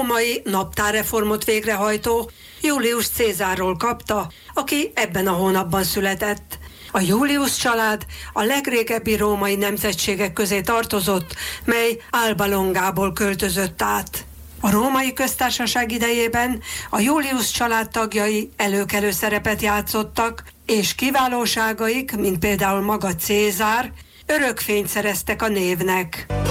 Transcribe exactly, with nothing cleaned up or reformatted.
római naptárreformot végrehajtó Julius Cézárról kapta, aki ebben a hónapban született. A Julius család a legrégebbi római nemzetségek közé tartozott, mely Alba Longából költözött át. A római köztársaság idejében a Julius család tagjai előkelő szerepet játszottak, és kiválóságaik, mint például maga Cézár, örökfényt szereztek a névnek.